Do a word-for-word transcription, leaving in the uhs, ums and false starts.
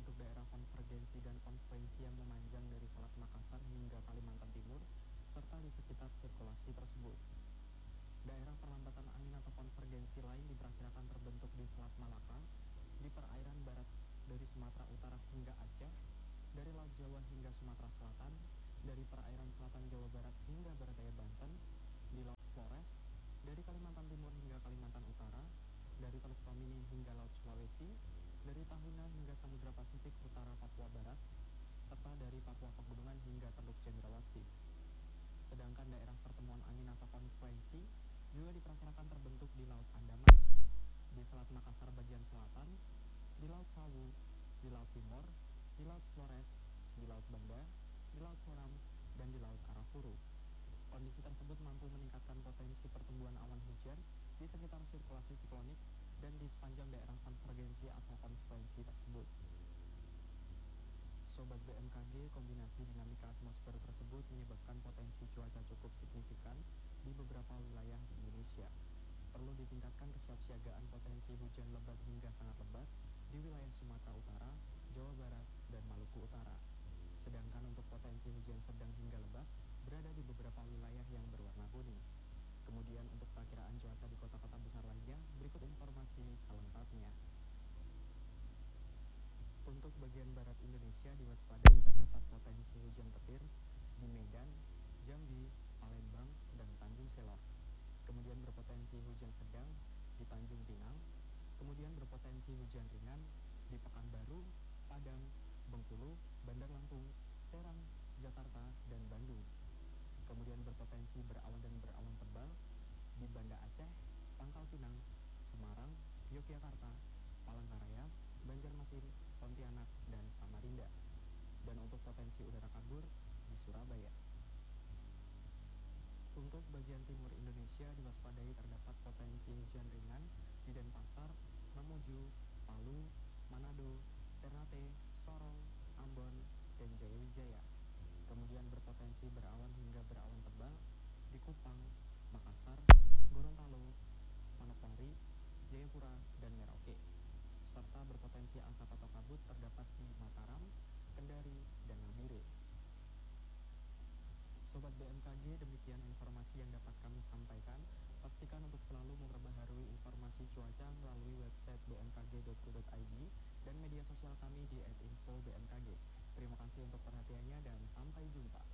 untuk daerah konvergensi dan konfluensi yang memanjang dari Selat Makassar hingga Kalimantan Timur, serta di sekitar sirkulasi tersebut. Daerah perlambatan angin atau konvergensi lain diperkirakan terbentuk di Selat Malaka, di perairan barat dari Sumatera Utara hingga Aceh, dari Laut Jawa hingga Sumatera Selatan, dari perairan selatan Jawa Barat hingga barat daya Banten, di Laut Flores, dari Kalimantan Timur hingga Kalimantan Utara, dari Teluk Tomini hingga Laut Sulawesi, dari Tahuna hingga Samudra Pasifik Utara Papua Barat, serta dari Papua Pegunungan hingga Teluk Cendrawasih. Sedangkan daerah pertemuan angin atau konfluensi juga diperkirakan terbentuk di Laut Andaman, di Selat Makassar bagian selatan, di Laut Sawu, di Laut Timur, di Laut Flores, di Laut Banda, di Laut Seram, dan di Laut Arafuru. Kondisi tersebut mampu meningkatkan potensi pertumbuhan awan hujan di sekitar sirkulasi siklonik dan di sepanjang daerah konvergensi atau konfluensi tersebut. Sobat B M K G, kombinasi dinamika atmosfer tersebut menyebabkan potensi cuaca cukup signifikan di beberapa wilayah di Indonesia. Perlu ditingkatkan kesiapsiagaan potensi hujan lebat hingga sangat lebat di wilayah Sumatera Utara, Jawa Barat, dan Maluku Utara. Sedangkan untuk potensi hujan sedang hingga lebat berada di beberapa wilayah yang berwarna kuning. Kemudian untuk perakiraan cuaca di kota-kota besar lainnya, berikut informasi selengkapnya. Untuk bagian barat Indonesia diwaspadai terdapat potensi hujan petir di Medan, Jambi, Palembang, dan Tanjung Selor. Kemudian berpotensi hujan sedang di Tanjung Pinang. Kemudian berpotensi hujan ringan di Pekanbaru, Padang, Bengkulu, Bandar Lampung, Serang, Jakarta, dan Bandung. Kemudian berpotensi berawan dan berawan tebal di Banda Aceh, Pangkal Pinang, Semarang, Yogyakarta, Palangkaraya, Banjarmasin, Pontianak, dan Samarinda. Dan untuk potensi udara kabur di Surabaya. Untuk bagian timur Indonesia diwaspadai terdapat potensi hujan ringan di Denpasar, Mamuju, Palu, Manado, Ternate, Sorong, Ambon, dan Jayawijaya. Kemudian berpotensi berawan hingga berawan tebal di Kupang, Makassar, Gorontalo, Manokwari, Jayapura, dan Merauke. Serta berpotensi asap atau kabut terdapat di Mataram, Kendari, dan Nabire. Sobat B M K G, demikian informasi yang dapat kami sampaikan. Pastikan untuk selalu memperbaharui informasi cuaca melalui website b m k g dot co dot i d dan media sosial kami di et info b m k g. Terima kasih untuk perhatiannya dan sampai jumpa.